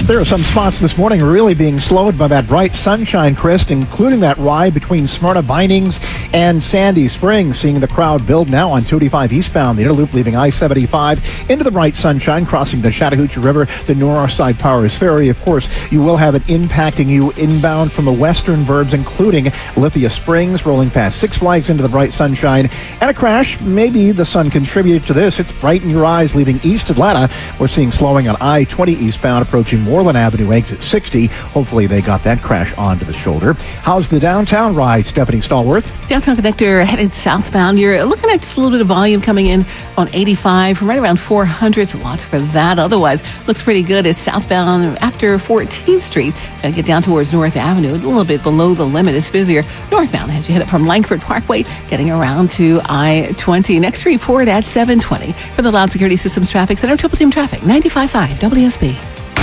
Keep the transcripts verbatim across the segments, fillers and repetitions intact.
There are some spots this morning really being slowed by that bright sunshine, Chris, including that ride between Smyrna Vinings and Sandy Springs. Seeing the crowd build now on two eighty-five eastbound, the inner loop leaving I seventy-five into the bright sunshine, crossing the Chattahoochee River to Northside Powers Ferry. Of course, you will have it impacting you inbound from the western verbs, including Lithia Springs, rolling past Six Flags into the bright sunshine. And a crash, maybe the sun contributed to this. It's bright in your eyes leaving East Atlanta. We're seeing slowing on I twenty eastbound, approaching Moreland Avenue, exit sixty. Hopefully they got that crash onto the shoulder. How's the downtown ride, Stephanie Stallworth? Downtown connector headed southbound. You're looking at just a little bit of volume coming in on eighty-five from right around four hundred, so watch for that. Otherwise, looks pretty good. It's southbound after fourteenth Street. Gotta get down towards North Avenue, a little bit below the limit. It's busier northbound as you head up from Langford Parkway, getting around to I twenty. Next report at seven twenty. For the Loud Security Systems Traffic Center, Triple Team Traffic, ninety-five point five W S B.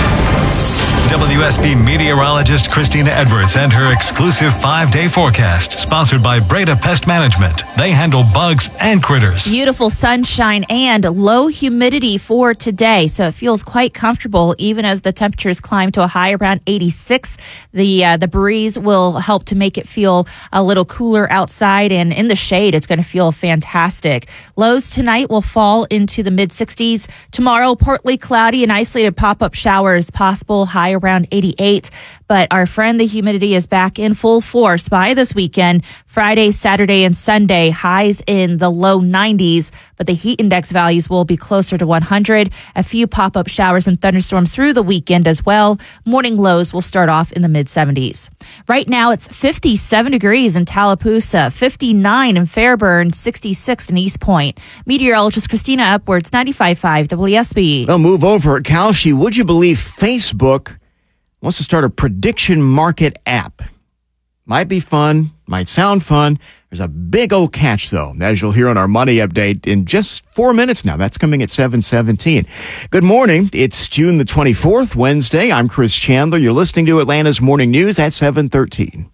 W S B meteorologist Christina Edwards and her exclusive five-day forecast, sponsored by Breda Pest Management. They handle bugs and critters. Beautiful sunshine and low humidity for today, so it feels quite comfortable even as the temperatures climb to a high around eighty-six. The uh, the breeze will help to make it feel a little cooler outside, and in the shade, it's going to feel fantastic. Lows tonight will fall into the mid-sixties. Tomorrow, partly cloudy and isolated pop-up showers possible, high around eighty-eight. But our friend, the humidity, is back in full force by this weekend. Friday, Saturday, and Sunday, highs in the low nineties, but the heat index values will be closer to one hundred. A few pop-up showers and thunderstorms through the weekend as well. Morning lows will start off in the mid-seventies. Right now, it's fifty-seven degrees in Tallapoosa, fifty-nine in Fairburn, sixty-six in East Point. Meteorologist Christina Upwards, ninety-five point five W S B. They'll move over at Kalshi. Would you believe Facebook wants to start a prediction market app? Might be fun, might sound fun. There's a big old catch, though, as you'll hear on our money update in just four minutes now. That's coming at seven seventeen. Good morning. It's June the twenty-fourth, Wednesday. I'm Chris Chandler. You're listening to Atlanta's Morning News at seven thirteen.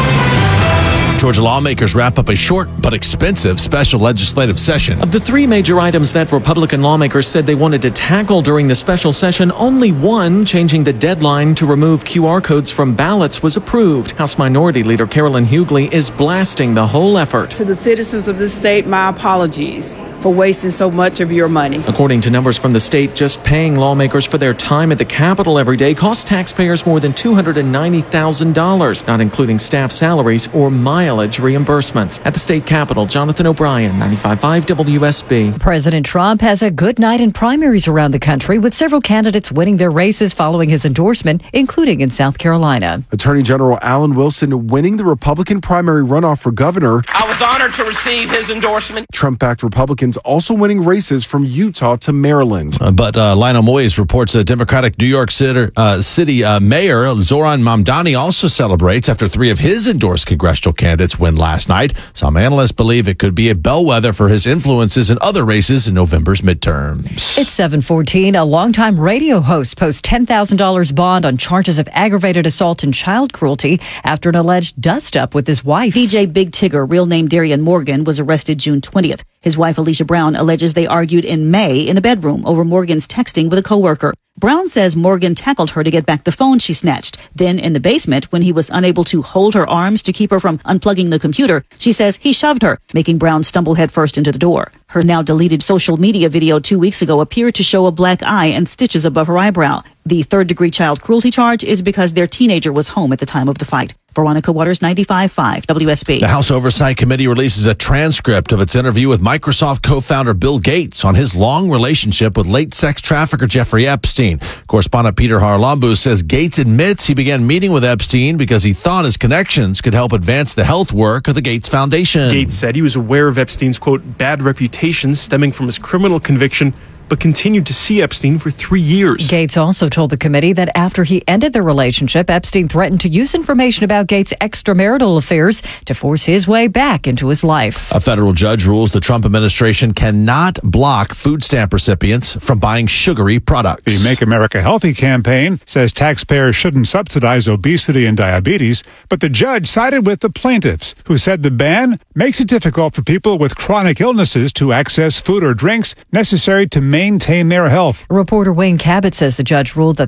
Georgia lawmakers wrap up a short but expensive special legislative session. Of the three major items that Republican lawmakers said they wanted to tackle during the special session, only one, changing the deadline to remove Q R codes from ballots, was approved. House Minority Leader Carolyn Hughley is blasting the whole effort. To the citizens of this state, my apologies for wasting so much of your money. According to numbers from the state, just paying lawmakers for their time at the Capitol every day costs taxpayers more than two hundred ninety thousand dollars, not including staff salaries or mileage reimbursements. At the state capitol, Jonathan O'Brien, ninety-five point five W S B. President Trump has a good night in primaries around the country, with several candidates winning their races following his endorsement, including in South Carolina. Attorney General Alan Wilson winning the Republican primary runoff for governor. I was honored to receive his endorsement. Trump-backed Republicans also winning races from Utah to Maryland. Uh, but uh, Lionel Moyes reports that Democratic New York City, uh, City uh, Mayor Zoran Mamdani also celebrates after three of his endorsed congressional candidates win last night. Some analysts believe it could be a bellwether for his influences in other races in November's midterms. It's seven fourteen. A longtime radio host posts ten thousand dollars bond on charges of aggravated assault and child cruelty after an alleged dust-up with his wife. D J Big Tigger, real name Darian Morgan, was arrested June twentieth. His wife, Alicia Brown, alleges they argued in May in the bedroom over Morgan's texting with a coworker. Brown says Morgan tackled her to get back the phone she snatched. Then in the basement, when he was unable to hold her arms to keep her from unplugging the computer, she says he shoved her, making Brown stumble headfirst into the door. Her now deleted social media video two weeks ago appeared to show a black eye and stitches above her eyebrow. The third-degree child cruelty charge is because their teenager was home at the time of the fight. Veronica Waters, ninety-five point five W S B. The House Oversight Committee releases a transcript of its interview with Microsoft co-founder Bill Gates on his long relationship with late sex trafficker Jeffrey Epstein. Correspondent Peter Harlambu says Gates admits he began meeting with Epstein because he thought his connections could help advance the health work of the Gates Foundation. Gates said he was aware of Epstein's, quote, bad reputation stemming from his criminal conviction, but continued to see Epstein for three years. Gates also told the committee that after he ended the relationship, Epstein threatened to use information about Gates' extramarital affairs to force his way back into his life. A federal judge rules the Trump administration cannot block food stamp recipients from buying sugary products. The Make America Healthy campaign says taxpayers shouldn't subsidize obesity and diabetes, but the judge sided with the plaintiffs, who said the ban makes it difficult for people with chronic illnesses to access food or drinks necessary to maintain their health. Reporter Wayne Cabot says the judge ruled that